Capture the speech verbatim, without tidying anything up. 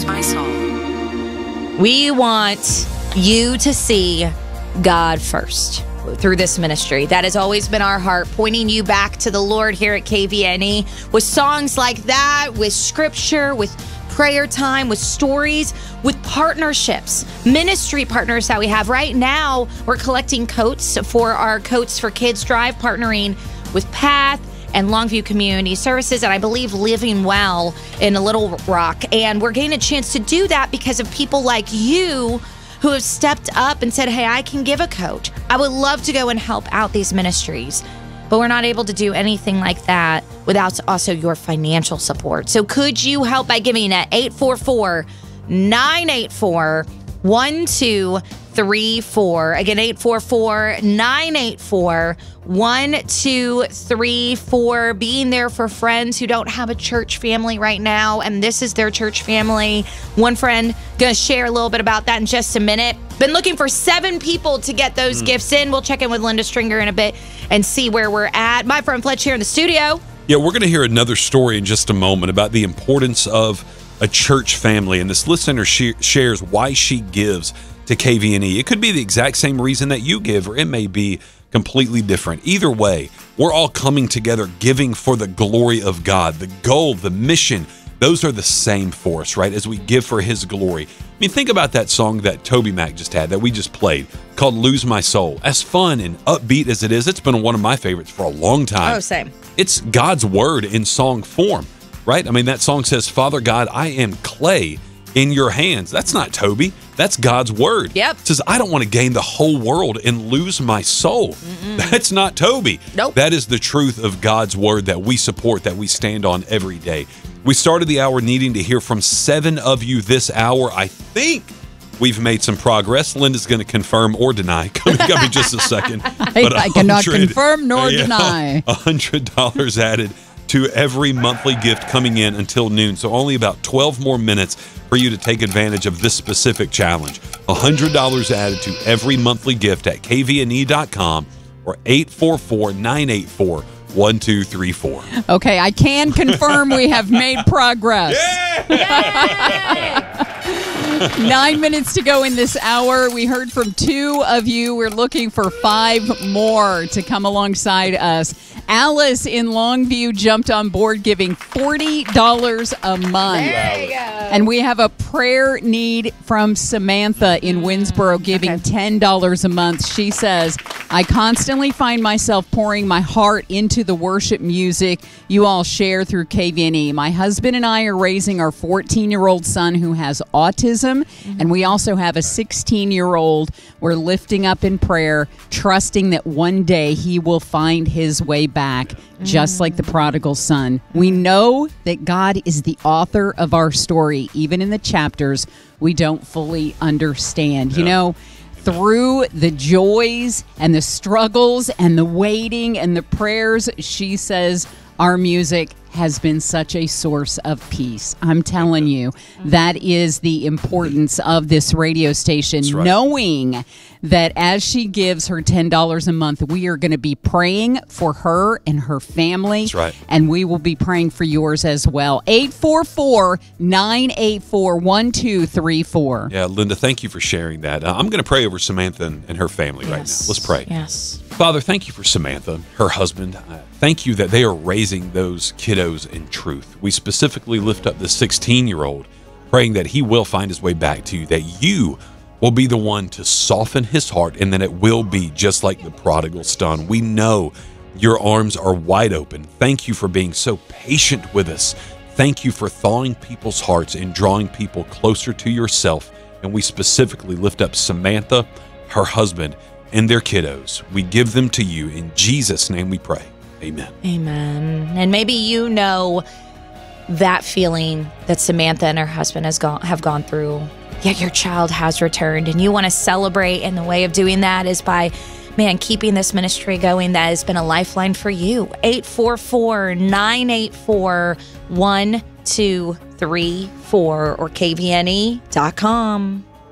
Lose My Soul. We want you to see God first through this ministry. That has always been our heart, pointing you back to the Lord here at K V N E with songs like that, with scripture, with prayer time, with stories, with partnerships, ministry partners that we have. Right now, we're collecting coats for our Coats for Kids drive, partnering with Path and Longview Community Services, and I believe Living Well in Little Rock. And we're getting a chance to do that because of people like you who have stepped up and said, hey, I can give a coat. I would love to go and help out these ministries. But we're not able to do anything like that without also your financial support. So could you help by giving at eight four four, nine eight four, one two three four. Again, eight four four, nine eight four, one two three four. Being there for friends who don't have a church family right now, and this is their church family. One friend going to share a little bit about that in just a minute. Been looking for seven people to get those mm. gifts in. We'll check in with Linda Stringer in a bit and see where we're at. My friend Fletch here in the studio. Yeah, we're going to hear another story in just a moment about the importance of a church family. And this listener sh- shares why she gives to K V N E. It could be the exact same reason that you give, or it may be completely different. Either way, we're all coming together, giving for the glory of God. The goal, the mission, those are the same for us, right? As we give for His glory. I mean, think about that song that Toby Mac just had, that we just played, called Lose My Soul. As fun and upbeat as it is, it's been one of my favorites for a long time. Oh, same. It's God's word in song form, right? I mean, that song says, Father God, I am clay in your hands. That's not Toby. That's God's word. Yep. It says, I don't want to gain the whole world and lose my soul. Mm-mm. That's not Toby. Nope. That is the truth of God's word that we support, that we stand on every day. We started the hour needing to hear from seven of you this hour. I think we've made some progress. Linda's going to confirm or deny coming up in just a second. But I cannot confirm nor yeah, deny. one hundred dollars added to every monthly gift coming in until noon. So only about twelve more minutes for you to take advantage of this specific challenge. one hundred dollars added to every monthly gift at K V N E dot com or eight four four, nine eight four, one two three four. Okay, I can confirm we have made progress. Yeah! Nine minutes to go in this hour. We heard from two of you. We're looking for five more to come alongside us. Alice in Longview jumped on board giving forty dollars a month. There you go. And we have a prayer need from Samantha in Winsboro giving Okay. ten dollars a month. She says, I constantly find myself pouring my heart into the worship music you all share through K V N E. My husband and I are raising our fourteen-year-old son who has autism, mm-hmm. and we also have a sixteen-year-old we're lifting up in prayer, trusting that one day he will find his way back, mm-hmm. just like the prodigal son. We know that God is the author of our story, even in the chapters we don't fully understand. Yeah. You know, through the joys and the struggles and the waiting and the prayers, she says our music has been such a source of peace. I'm telling you, that is the importance of this radio station, right. Knowing that as she gives her ten dollars a month, we are going to be praying for her and her family. That's right. And we will be praying for yours as well. eight four four, nine eight four, one two three four. Yeah, Linda, thank you for sharing that. Uh, I'm going to pray over Samantha and, and her family right Yes. now. Let's pray. Yes. Father, thank you for Samantha, her husband. Uh, thank you that they are raising those kiddos in truth. We specifically lift up the sixteen-year-old, praying that he will find his way back to you, that you will be the one to soften his heart, and that it will be just like the prodigal son. We know your arms are wide open. Thank you for being so patient with us. Thank you for thawing people's hearts and drawing people closer to yourself. And we specifically lift up Samantha, her husband, and their kiddos. We give them to you. In Jesus' name we pray. Amen. Amen. And maybe you know that feeling that Samantha and her husband has gone have gone through. Yet your child has returned, and you want to celebrate, and the way of doing that is by, man, keeping this ministry going. That has been a lifeline for you. eight four four, nine eight four, one two three four or K V N E dot com.